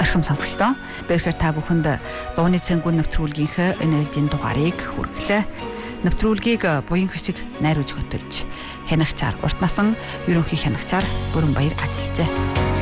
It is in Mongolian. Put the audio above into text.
Орхим сонсогчдоо бэрхээр та бүхэнд дууны цэнгүүн нэвтрүүлгийнхээ энэ ээлжийн дугаарыг хүргэлээ. Нэвтрүүлгийг буян хишиг найруулж хөтөлж хянагчаар урт насан ерөнхий хянагчаар Бүрэн Баяр ажиллажээ.